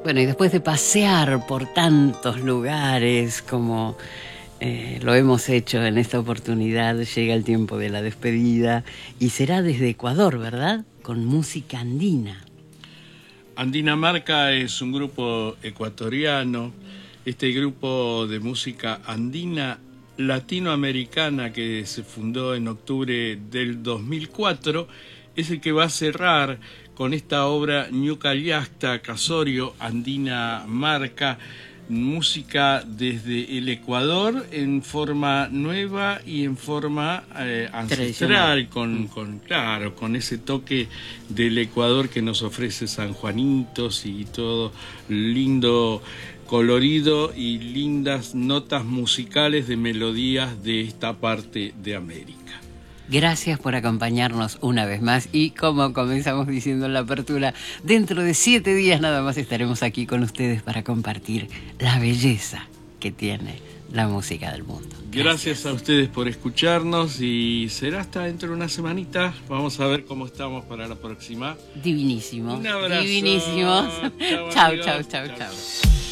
Bueno, y después de pasear por tantos lugares como lo hemos hecho en esta oportunidad, llega el tiempo de la despedida y será desde Ecuador, ¿verdad? Con música andina. Andina Marca es un grupo ecuatoriano. Este grupo de música andina latinoamericana que se fundó en octubre del 2004 es el que va a cerrar con esta obra Ñucallasta Casorio, Andina Marca, música desde el Ecuador en forma nueva y en forma ancestral, con ese toque del Ecuador que nos ofrece San Juanitos y todo lindo, colorido y lindas notas musicales de melodías de esta parte de América. Gracias por acompañarnos una vez más y como comenzamos diciendo en la apertura, dentro de 7 días nada más estaremos aquí con ustedes para compartir la belleza que tiene la música del mundo. Gracias a ustedes por escucharnos y será hasta dentro de una semanita. Vamos a ver cómo estamos para la próxima. Divinísimos. Un abrazo. Divinísimos. Chau, chau, chau, chau.